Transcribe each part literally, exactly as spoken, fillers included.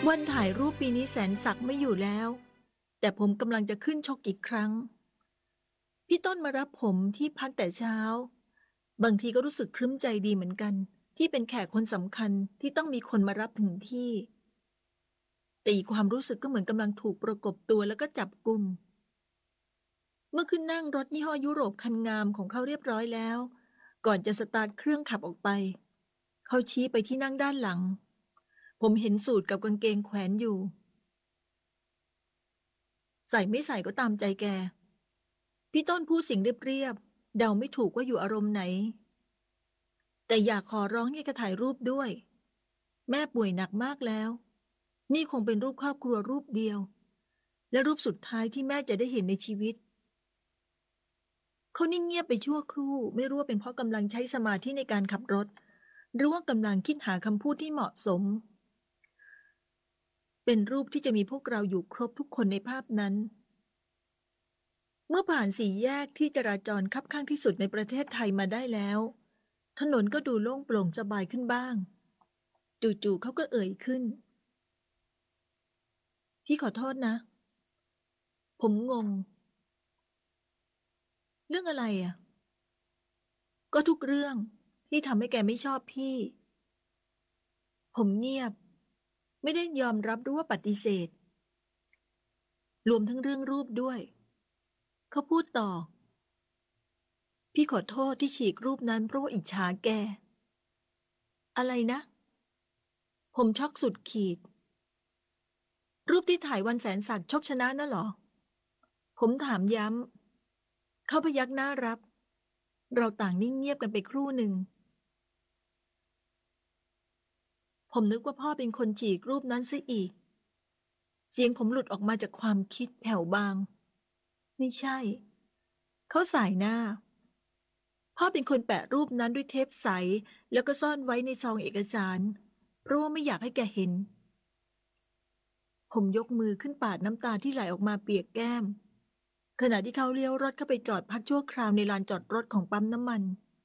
วันถ่ายรูปปีนี้แสนศักดิ์ไม่อยู่แล้วแต่ผมกำลังจะขึ้นชกอีกครั้งพี่ต้นมารับผมที่พักแต่เช้าบางทีก็รู้สึกครึ้มใจดีเหมือนกันที่เป็นแขกคนสำคัญที่ต้องมีคนมารับถึงที่แต่อีกความรู้สึกก็เหมือนกำลังถูกประกบตัวแล้วก็จับกุมเมื่อขึ้นนั่งรถยี่ห้อยุโรปคันงามของเขาเรียบร้อยแล้วก่อนจะสตาร์ทเครื่องขับออกไปเขาชี้ไปที่นั่งด้านหลังผมเห็นสูทกับกางเกงแขวนอยู่ใส่ไม่ใส่ก็ตามใจแกพี่ต้นพูดเสียงเรียบๆเดาไม่ถูกว่าอยู่อารมณ์ไหนแต่อยากขอร้องให้แกถ่ายรูปด้วยแม่ป่วยหนักมากแล้วนี่คงเป็นรูปครอบครัวรูปเดียวและรูปสุดท้ายที่แม่จะได้เห็นในชีวิตเขานิ่งเงียบไปชั่วครู่ไม่รู้ว่าเป็นเพราะกำลังใช้สมาธิในการขับรถหรือว่ากำลังคิดหาคำพูดที่เหมาะสมเป็นรูปที่จะมีพวกเราอยู่ครบทุกคนในภาพนั้นเมื่อผ่านสี่แยกที่จราจรคับข้างที่สุดในประเทศไทยมาได้แล้วถนนก็ดูโล่งโปร่งสบายขึ้นบ้างจู่ๆเขาก็เอ่ยขึ้นพี่ขอโทษนะผมงงเรื่องอะไรอ่ะก็ทุกเรื่องที่ทำให้แกไม่ชอบพี่ผมเงียบไม่ได้ยอมรับหรือว่าปฏิเสธรวมทั้งเรื่องรูปด้วยเขาพูดต่อพี่ขอโทษที่ฉีกรูปนั้นเพราะว่าอิจฉาแกอะไรนะผมช็อกสุดขีดรูปที่ถ่ายวันแสนศักดิ์ชกชนะน่ะเหรอผมถามย้ำเขาพยักหน้ารับเราต่างนิ่งเงียบกันไปครู่หนึ่งผมนึกว่าพ่อเป็นคนฉีกรูปนั้นซะอีกเสียงผมหลุดออกมาจากความคิดแผ่วบางไม่ใช่เขาสายหน้าพ่อเป็นคนแปะรูปนั้นด้วยเทปใสแล้วก็ซ่อนไว้ในซองเอกสารเพราะว่าไม่อยากให้แกเห็นผมยกมือขึ้นปาดน้ำตาที่ไหลออกมาเปียกแก้มขณะที่เขาเลี้ยวรถเข้าไปจอดพักชั่วคราวในลานจอดรถของปั๊มน้ำมัน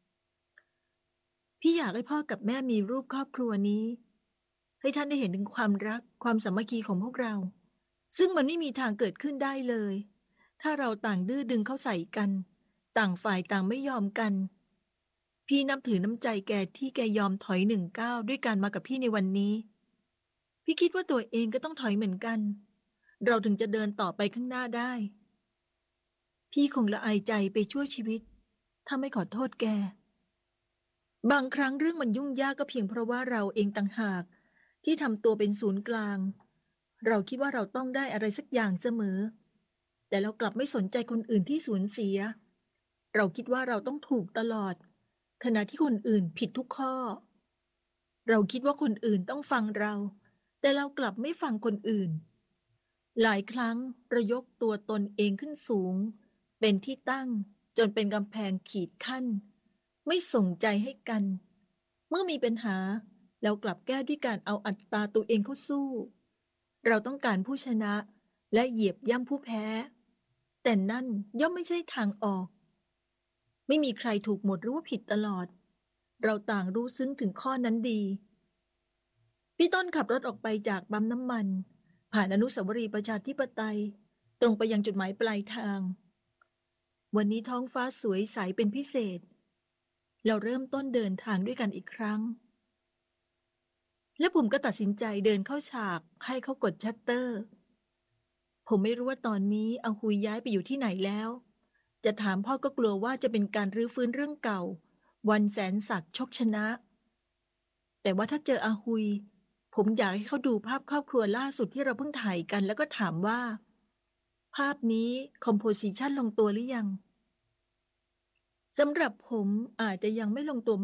พี่อยากให้พ่อกับแม่มีรูปครอบครัวนี้ให้ท่านได้เห็นถึงความรักความสามัคคีของพวกเราซึ่งมันไม่มีทางเกิดขึ้นได้เลยถ้าเราต่างดื้อดึงเข้าใส่กันต่างฝ่ายต่างไม่ยอมกันพี่นับถือน้ำใจแกที่แกยอมถอยหนึ่งก้าวด้วยการมากับพี่ในวันนี้พี่คิดว่าตัวเองก็ต้องถอยเหมือนกันเราถึงจะเดินต่อไปข้างหน้าได้พี่คงละอายใจไปชั่วชีวิตถ้าไม่ขอโทษแกบางครั้งเรื่องมันยุ่งยากก็เพียงเพราะว่าเราเองต่างหากที่ทำตัวเป็นศูนย์กลางเราคิดว่าเราต้องได้อะไรสักอย่างเสมอแต่เรากลับไม่สนใจคนอื่นที่สูญเสียเราคิดว่าเราต้องถูกตลอดขณะที่คนอื่นผิดทุกข้อเราคิดว่าคนอื่นต้องฟังเราแต่เรากลับไม่ฟังคนอื่นหลายครั้งเรายกตัวตนเองขึ้นสูงเป็นที่ตั้งจนเป็นกำแพงขีดขั้นไม่ส่งใจให้กันเมื่อมีปัญหาเรากลับแก้ด้วยการเอาอัตตาตัวเองเข้าสู้เราต้องการผู้ชนะและเหยียบย่ำผู้แพ้แต่นั่นย่อมไม่ใช่ทางออกไม่มีใครถูกหมดหรือว่าผิดตลอดเราต่างรู้ซึ้งถึงข้อนั้นดีพี่ต้นขับรถออกไปจากปั๊มน้ำมันผ่านอนุสาวรีย์ประชาธิปไตยตรงไปยังจุดหมายปลายทางวันนี้ท้องฟ้าสวยใสเป็นพิเศษเราเริ่มต้นเดินทางด้วยกันอีกครั้งและผมก็ตัดสินใจเดินเข้าฉากให้เขากดชัตเตอร์ผมไม่รู้ว่าตอนนี้อาหุยย้ายไปอยู่ที่ไหนแล้วจะถามพ่อก็กลัวว่าจะเป็นการรื้อฟื้นเรื่องเก่าวันแสนศักดิ์ชกชนะแต่ว่าถ้าเจออาหุยผมอยากให้เขาดูภาพครอบครัวล่าสุดที่เราเพิ่งถ่ายกันแล้วก็ถามว่าภาพนี้คอมโพสิชันลงตัวหรือยังสำหรับผมอาจจะยังไม่ลงตัว